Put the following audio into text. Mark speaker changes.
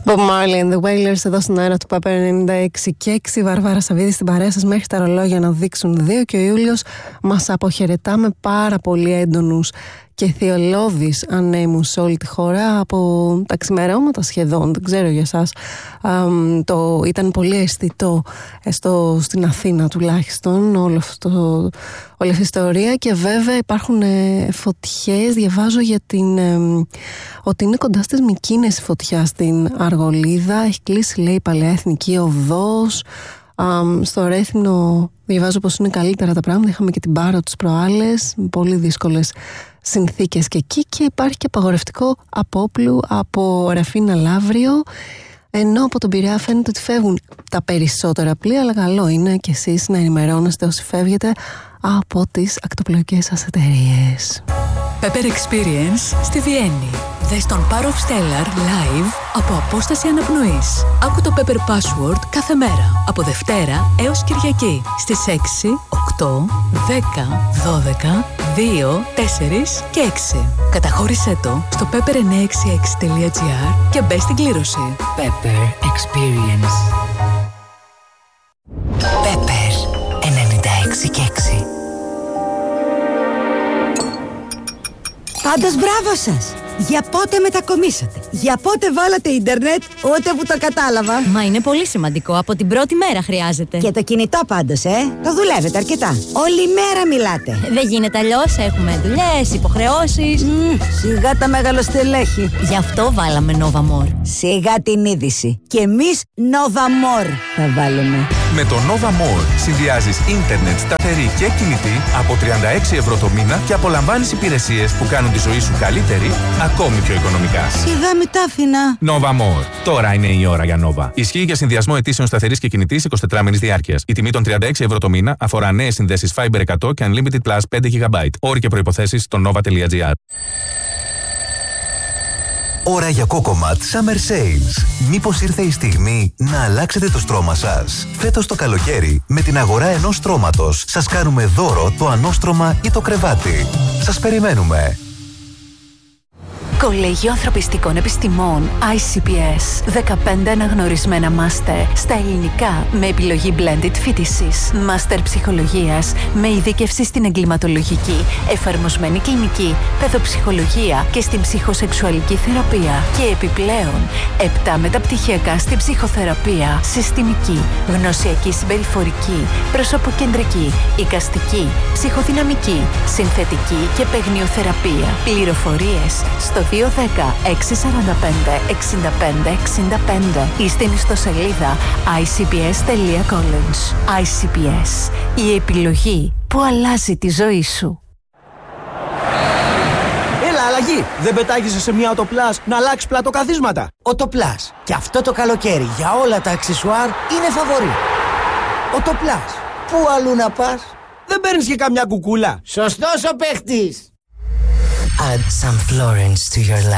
Speaker 1: Bob Marley and the Wailers εδώ στην αέρα του Pepper 96 και 6. Βαρβάρα Σαββίδη στην παρέα σας μέχρι τα ρολόγια να δείξουν 2 και ο Ιούλιος μας αποχαιρετά με πάρα πολύ έντονους και θειολώδεις ανέμους σε όλη τη χώρα από τα ξημερώματα σχεδόν. Δεν ξέρω για εσάς. Ήταν πολύ αισθητό στην Αθήνα τουλάχιστον όλη αυτή η ιστορία, και βέβαια υπάρχουν φωτιές. Διαβάζω για ότι είναι κοντά στις Μυκήνες η φωτιά στην Αργολίδα. Έχει κλείσει, λέει, η Παλαιά Εθνική Οδός. Στο Ρέθυμνο διαβάζω πως είναι καλύτερα τα πράγματα. Είχαμε και την Πάρο τις προάλλες, πολύ δύσκολες συνθήκες και εκεί, και υπάρχει και απαγορευτικό απόπλου από Ραφίνα Λαύριο, ενώ από τον Πειραιά φαίνεται ότι φεύγουν τα περισσότερα πλοία, αλλά καλό είναι και εσείς να ενημερώνεστε όσοι φεύγετε από τις ακτοπλοϊκές σας εταιρείες.
Speaker 2: Pepper Experience στη Βιέννη. Δες τον Power of Stellar live από απόσταση αναπνοής. Άκου το Pepper Password κάθε μέρα, από Δευτέρα έως Κυριακή, στις 6, 8, 10, 12, 2, 4 και 6. Καταχώρησέ το στο pepper966.gr και μπες στην κλήρωση.
Speaker 3: Pepper Experience. Pepper 96 και 6.
Speaker 4: Πάντως μπράβο σας! Για πότε μετακομίσατε? Για πότε βάλατε ίντερνετ? Ούτε που το κατάλαβα.
Speaker 5: Μα είναι πολύ σημαντικό. Από την πρώτη μέρα χρειάζεται.
Speaker 4: Και το κινητό πάντως, το δουλεύετε αρκετά. Όλη μέρα μιλάτε.
Speaker 5: Δεν γίνεται αλλιώς. Έχουμε δουλειές, υποχρεώσεις.
Speaker 4: Σιγά τα μεγαλοστελέχη.
Speaker 5: Γι' αυτό βάλαμε Nova More.
Speaker 4: Σιγά την είδηση. Και εμείς Nova More θα βάλουμε.
Speaker 6: Με το Nova More συνδυάζεις ίντερνετ σταθερή και κινητή από 36 ευρώ το μήνα και απολαμβάνεις υπηρεσίες που κάνουν τη ζωή σου καλύτερη, ακόμη πιο οικονομικά.
Speaker 4: Σιγά μη τα άφηνα.
Speaker 6: Nova More. Τώρα είναι η ώρα για Nova. Ισχύει για συνδυασμό αιτήσεων σταθερής και κινητής 24 μήνες διάρκειας. Η τιμή των 36 ευρώ το μήνα αφορά νέες συνδέσεις Fiber 100 και Unlimited Plus 5 GB. Όροι και προϋποθέσεις στο nova.gr.
Speaker 7: Ώρα για Cocomat Summer Sales. Μήπως ήρθε η στιγμή να αλλάξετε το στρώμα σας? Φέτος το καλοκαίρι, με την αγορά ενός στρώματος, σας κάνουμε δώρο το ανώστρωμα ή το κρεβάτι. Σας περιμένουμε.
Speaker 8: Κολέγιο Ανθρωπιστικών Επιστημών ICPS. 15 αναγνωρισμένα μάστερ στα ελληνικά με επιλογή blended φοιτησης. Μάστερ ψυχολογίας με ειδίκευση στην εγκληματολογική, εφαρμοσμένη κλινική, παιδοψυχολογία και στην ψυχοσεξουαλική θεραπεία. Και επιπλέον 7 μεταπτυχιακά στην ψυχοθεραπεία, συστημική, γνωσιακή συμπεριφορική, προσωποκεντρική, εικαστική, ψυχοδυναμική, συνθετική και παιγνιοθεραπεία. Πληροφορίες στο 210-645-65-65 ή στην ιστοσελίδα icps.college. ICPS. Η επιλογή που αλλάζει τη ζωή σου.
Speaker 9: Έλα, αλλαγή! Δεν πετάγεσαι σε μια Autoplus να αλλάξει πλατοκαθίσματα?
Speaker 10: Autoplus. Και αυτό το καλοκαίρι για όλα τα αξεσουάρ είναι φαβορί. Autoplus. Πού αλλού να πας?
Speaker 9: Δεν παίρνεις και καμιά κουκούλα?
Speaker 10: Σωστός ο παίχτης!
Speaker 3: Add some Florence to your life.